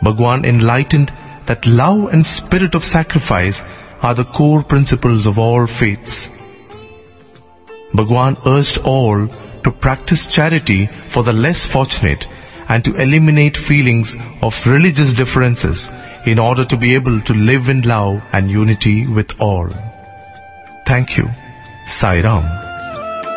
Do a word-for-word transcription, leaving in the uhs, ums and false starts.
Bhagwan enlightened that love and spirit of sacrifice are the core principles of all faiths. Bhagwan urged all to practice charity for the less fortunate and to eliminate feelings of religious differences in order to be able to live in love and unity with all. Thank you. Sai Ram.